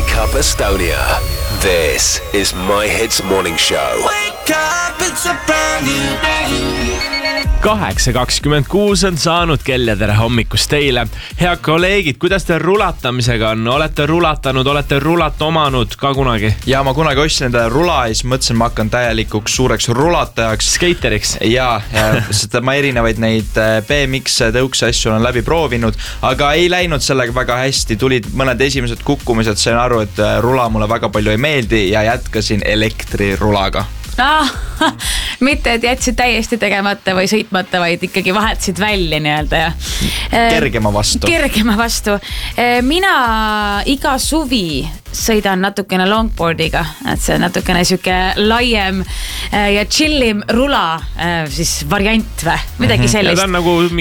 Wake Up Estonia. This is My Hits Morning Show. Wake up, it's a brand new day. 8:26 on saanud kell ja tere hommikust teile. Head kolleegid, kuidas te rulatamisega on? Olete rulatanud, olete rulat omanud ka kunagi? Ja ma kunagi ostsin endale rula ja siis mõtlesin, ma hakkan täielikuks suureks rulatajaks. Skeiteriks? Ja sest ma erinevaid neid BMX tõukse asju olen läbi proovinud, aga ei läinud sellega väga hästi. Tulid mõned esimesed kukkumised, sain aru, et rula mulle väga palju ei meeldi ja jätkasin elektrirulaga. Mitte, et jätsid täiesti tegemata või sõitmata, vaid ikkagi vahetsid välja nii-öelda. Kergema vastu. Mina iga suvi sõidan natukene longboardiga, et see natukene siuke laiem ja chillim rula siis variant või midagi sellist. Ja ta on nagu